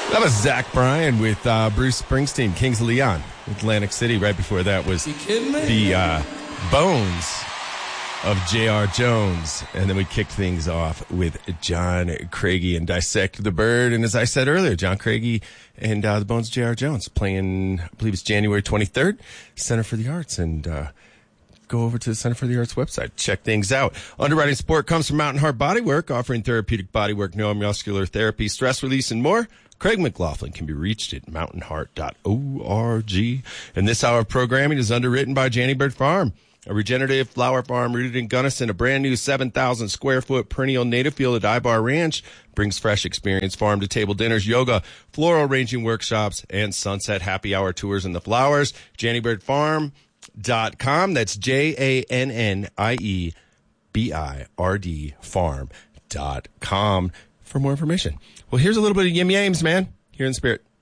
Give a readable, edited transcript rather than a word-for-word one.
That was Zach Bryan with Bruce Springsteen, Kings of Leon, Atlantic City. Right before that was the Bones of J.R. Jones. And then we kicked things off with John Craigie and Dissect the Bird. And as I said earlier, John Craigie and the Bones of J.R. Jones playing, I believe it's January 23rd, Center for the Arts. And go over to the Center for the Arts website. Check things out. Underwriting support comes from Mountain Heart Bodywork, offering therapeutic bodywork, neuromuscular therapy, stress release, and more. Craig McLaughlin can be reached at mountainheart.org. And this hour of programming is underwritten by Jannybird Farm, a regenerative flower farm rooted in Gunnison. A brand new 7,000 square foot perennial native field at Ibar Ranch brings fresh experience farm to table dinners, yoga, floral arranging workshops, and sunset happy hour tours in the flowers. JannyBirdFarm.com. That's JANNIEBIRD farm.com for more information. Well, here's a little bit of Yim Yames, man, here in spirit.